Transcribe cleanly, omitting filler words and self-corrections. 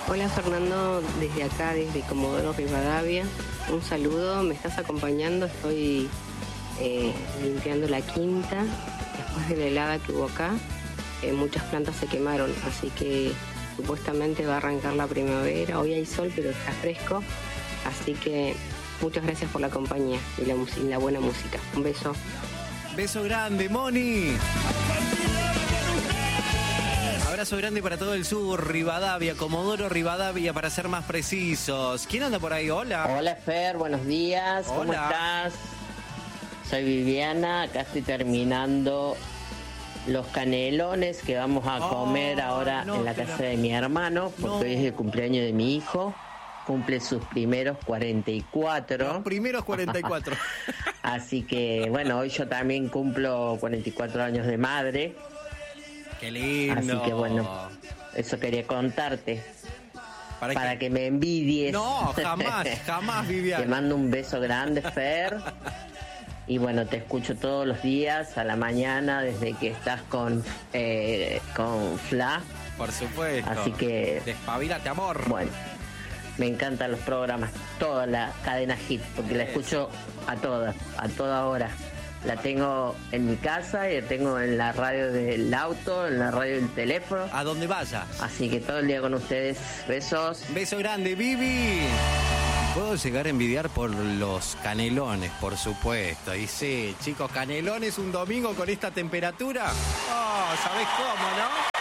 Hola Fernando, desde acá, desde Comodoro Rivadavia. Un saludo, me estás acompañando, estoy limpiando la quinta. Después de la helada que hubo acá, muchas plantas se quemaron, así que supuestamente va a arrancar la primavera. Hoy hay sol, pero está fresco, así que muchas gracias por la compañía y la buena música. Un beso. Beso grande, Moni. Abrazo grande para todo el sur, Rivadavia, Comodoro Rivadavia, para ser más precisos. ¿Quién anda por ahí? Hola. Hola Fer, buenos días. Hola. ¿Cómo estás? Soy Viviana, acá estoy terminando los canelones que vamos a comer ahora en la casa de mi hermano, porque hoy es el cumpleaños de mi hijo. Cumple sus primeros 44. Los primeros 44. Así que, bueno, hoy yo también cumplo 44 años de madre. Qué lindo. Así que, bueno, eso quería contarte. Para que me envidies. No, jamás, Viviana. Te mando un beso grande, Fer. Y bueno, te escucho todos los días a la mañana desde que estás con Fla. Por supuesto. Así que... Despabilate, amor. Bueno, me encantan los programas, toda la cadena Hit, porque la escucho a toda hora. La tengo en mi casa y la tengo en la radio del auto, en la radio del teléfono. A donde vayas. Así que todo el día con ustedes. Besos. Beso grande, Vivi. Puedo llegar a envidiar por los canelones, por supuesto. Y sí, chicos, canelones un domingo con esta temperatura. Oh, ¿sabés cómo, no?